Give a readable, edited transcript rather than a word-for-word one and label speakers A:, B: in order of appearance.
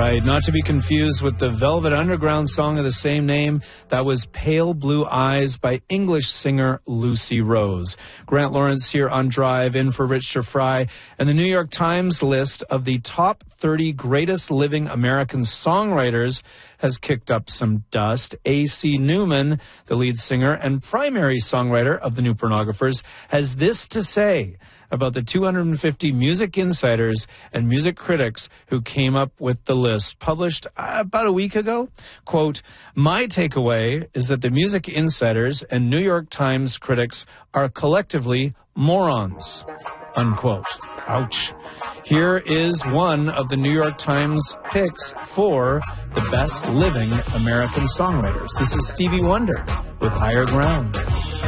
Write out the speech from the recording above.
A: Right, not to be confused with the Velvet Underground song of the same name. That was Pale Blue Eyes by English singer Lucy Rose. Grant Lawrence here on Drive, in for Richard Fry. And the New York Times list of the top 30 greatest living American songwriters has kicked up some dust. A.C. Newman, the lead singer and primary songwriter of the New Pornographers, has this to say about the 250 music insiders and music critics who came up with the list, published about a week ago. Quote, "My takeaway is that the music insiders and New York Times critics are collectively morons." Unquote. Ouch. Here is one of the New York Times picks for the best living American songwriters. This is Stevie Wonder with Higher Ground.